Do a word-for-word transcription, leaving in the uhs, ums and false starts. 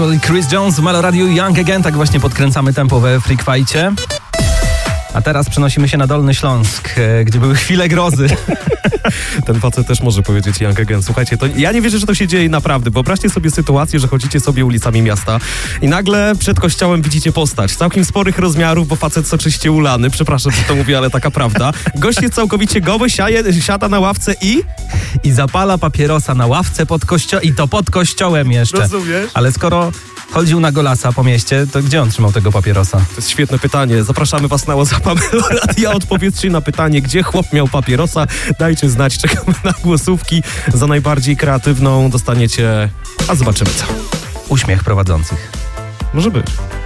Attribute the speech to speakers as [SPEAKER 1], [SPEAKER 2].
[SPEAKER 1] Chris Jones w Melo Radio Young Again, tak właśnie podkręcamy tempo we Freak Fight'cie. A teraz przenosimy się na Dolny Śląsk, gdzie były chwile grozy.
[SPEAKER 2] Ten facet też może powiedzieć Young Again. Słuchajcie, to ja nie wierzę, że to się dzieje naprawdę. Wyobraźcie sobie sytuację, że chodzicie sobie ulicami miasta i nagle przed kościołem widzicie postać całkiem sporych rozmiarów, bo facet soczyście ulany. Przepraszam, że to mówię, ale taka prawda. Gość jest całkowicie goły, siaje, siada na ławce i...
[SPEAKER 1] I zapala papierosa na ławce pod kościołem, i to pod kościołem jeszcze.
[SPEAKER 2] Rozumiesz?
[SPEAKER 1] Ale skoro chodził na golasa po mieście, to gdzie on trzymał tego papierosa?
[SPEAKER 2] To jest świetne pytanie. Zapraszamy was na WhatsAppa Melo Radia. Odpowiedzcie na pytanie, gdzie chłop miał papierosa. Dajcie znać, czekamy na głosówki. Za najbardziej kreatywną dostaniecie... A zobaczymy co.
[SPEAKER 1] Uśmiech prowadzących.
[SPEAKER 2] Może być.